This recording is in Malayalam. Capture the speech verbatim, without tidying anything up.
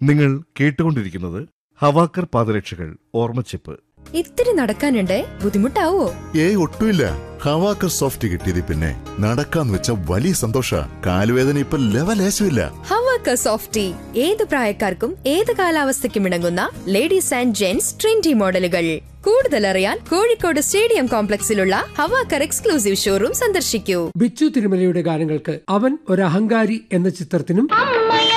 നിങ്ങൾ കേട്ടുകൊണ്ടിരിക്കുന്നത് ഹവാക്കർ പാദരക്ഷകൾ ഓർമ്മച്ചിപ്പ്. ഇത്തിരി നടക്കാനുണ്ടേ, ബുദ്ധിമുട്ടാവോ? ഏയ് ഒട്ടുമില്ല. ഹവാക്കർ സോഫ്റ്റ് കിട്ടിയത് പിന്നെ നടക്കാന്ന് വെച്ച വലിയ സന്തോഷ. കാലുവേദന ഇപ്പൊ ലെവലേശമില്ല. ഹവാക്കർ സോഫ്റ്റി ഏത് പ്രായക്കാർക്കും ഏത് കാലാവസ്ഥയ്ക്കും ഇണങ്ങുന്ന ലേഡീസ് ആൻഡ് ജെന്റ്സ് ട്രെൻഡി മോഡലുകൾ. കൂടുതൽ അറിയാൻ കോഴിക്കോട് സ്റ്റേഡിയം കോംപ്ലക്സിലുള്ള ഹവാക്കർ എക്സ്ക്ലൂസീവ് ഷോറൂം സന്ദർശിക്കൂ. ബിച്ചു തിരുമലയുടെ ഗാനങ്ങൾക്ക് അവൻ ഒരു അഹങ്കാരി എന്ന ചിത്രത്തിനും